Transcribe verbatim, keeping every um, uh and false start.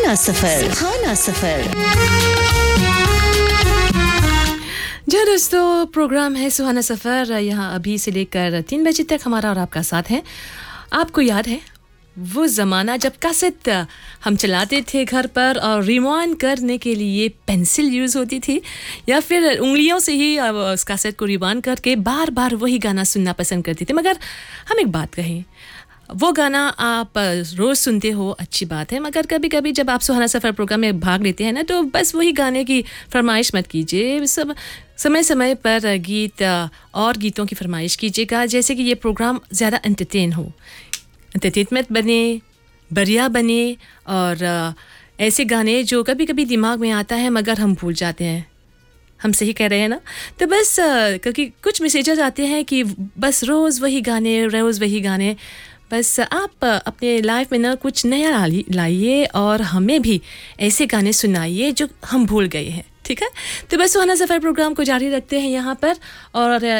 सुहाना सफर सुहाना सफर। जी दोस्तों, प्रोग्राम है सुहाना सफ़र। यहाँ अभी से लेकर तीन बजे तक हमारा और आपका साथ है। आपको याद है वो ज़माना जब कैसेट हम चलाते थे घर पर और रिवाइंड करने के लिए पेंसिल यूज़ होती थी, या फिर उंगलियों से ही उस कैसेट को रिवाइंड करके बार बार वही गाना सुनना पसंद करते थे। मगर हम एक बात कहें, वो गाना आप रोज़ सुनते हो, अच्छी बात है, मगर कभी कभी जब आप सुहाना सफ़र प्रोग्राम में भाग लेते हैं ना, तो बस वही गाने की फरमाइश मत कीजिए। सब समय समय पर गीत और गीतों की फरमाइश कीजिएगा, जैसे कि ये प्रोग्राम ज़्यादा एंटरटेन हो, एंटरटेनमेंट बने, बढ़िया बने, और ऐसे गाने जो कभी कभी दिमाग में आता है मगर हम भूल जाते हैं। हम सही कह रहे हैं ना? तो बस क्योंकि कुछ मैसेजेस आते हैं कि बस रोज़ वही गाने रोज़ वही गाने बस आप अपने लाइफ में ना कुछ नया लाइए और हमें भी ऐसे गाने सुनाइए जो हम भूल गए हैं। ठीक है, तो बस सुहाना सफ़र प्रोग्राम को जारी रखते हैं यहाँ पर। और